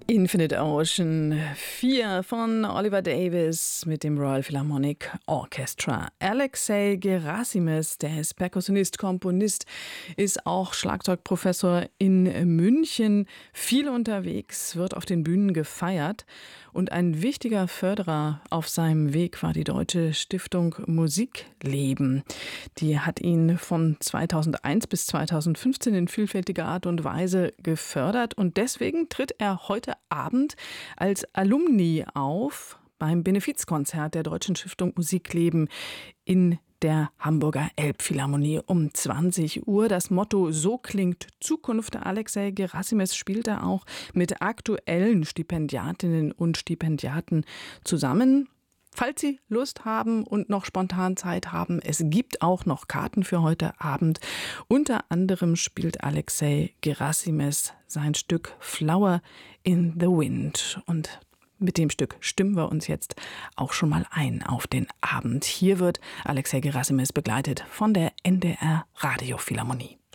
Infinite Ocean 4 von Oliver Davis mit dem Royal Philharmonic Orchestra. Alexei Gerasimes, der ist Perkussionist, Komponist, ist auch Schlagzeugprofessor in München, viel unterwegs, wird auf den Bühnen gefeiert. Und ein wichtiger Förderer auf seinem Weg war die Deutsche Stiftung Musikleben. Die hat ihn von 2001 bis 2015 in vielfältiger Art und Weise gefördert. Und deswegen tritt er heute Abend als Alumni auf beim Benefizkonzert der Deutschen Stiftung Musikleben in der Hamburger Elbphilharmonie um 20 Uhr. Das Motto „So klingt Zukunft". Alexei Gerasimes spielt da auch mit aktuellen Stipendiatinnen und Stipendiaten zusammen. Falls Sie Lust haben und noch spontan Zeit haben, es gibt auch noch Karten für heute Abend. Unter anderem spielt Alexei Gerasimes sein Stück Flower in the Wind. Und mit dem Stück stimmen wir uns jetzt auch schon mal ein auf den Abend. Hier wird Alexei Gerasimes begleitet von der NDR Radiophilharmonie.